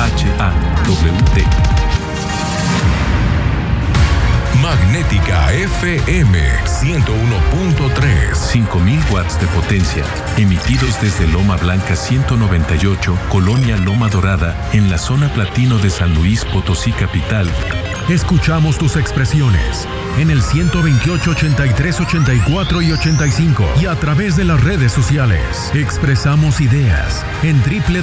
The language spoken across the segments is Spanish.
Magnética FM 101.3. 5000 watts de potencia, emitidos desde Loma Blanca 198, Colonia Loma Dorada, en la zona platino de San Luis Potosí capital. Escuchamos tus expresiones en el 128, 83, 84 y 85 y a través de las redes sociales. Expresamos ideas en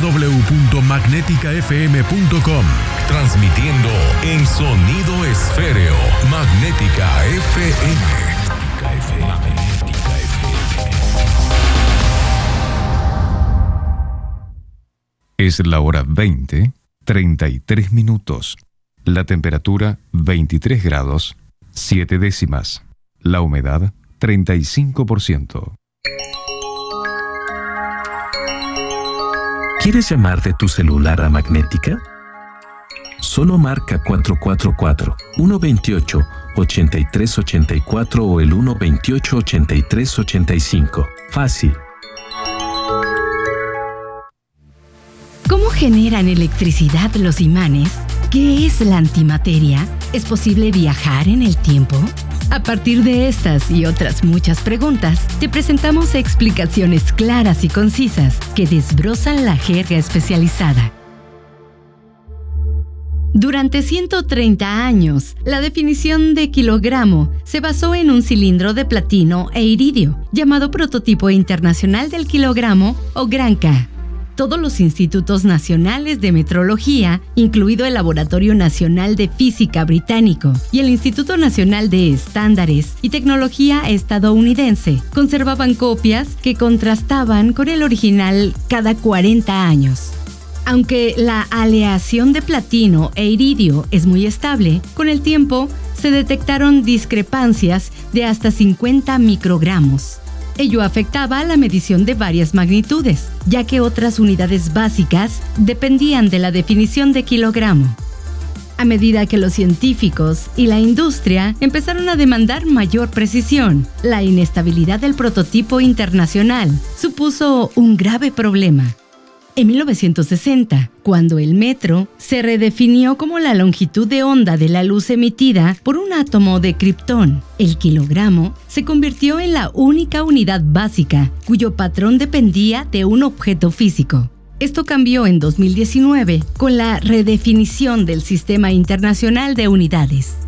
www.magneticafm.com. Transmitiendo en sonido esféreo. Magnética FM. Es la hora 20, 33 minutos. La temperatura 23 grados, 7 décimas. La humedad 35%. ¿Quieres llamar de tu celular a Magnética? Solo marca 444-128-8384 o el 128-8385. Fácil. ¿Cómo generan electricidad los imanes? ¿Qué es la antimateria? ¿Es posible viajar en el tiempo? A partir de estas y otras muchas preguntas, te presentamos explicaciones claras y concisas que desbrozan la jerga especializada. Durante 130 años, la definición de kilogramo se basó en un cilindro de platino e iridio, llamado Prototipo Internacional del Kilogramo o Granca. Todos los institutos nacionales de metrología, incluido el Laboratorio Nacional de Física británico y el Instituto Nacional de Estándares y Tecnología estadounidense, conservaban copias que contrastaban con el original cada 40 años. Aunque la aleación de platino e iridio es muy estable, con el tiempo se detectaron discrepancias de hasta 50 microgramos. Ello afectaba a la medición de varias magnitudes, ya que otras unidades básicas dependían de la definición de kilogramo. A medida que los científicos y la industria empezaron a demandar mayor precisión, la inestabilidad del prototipo internacional supuso un grave problema. En 1960, cuando el metro se redefinió como la longitud de onda de la luz emitida por un átomo de kriptón, el kilogramo se convirtió en la única unidad básica cuyo patrón dependía de un objeto físico. Esto cambió en 2019 con la redefinición del Sistema Internacional de Unidades.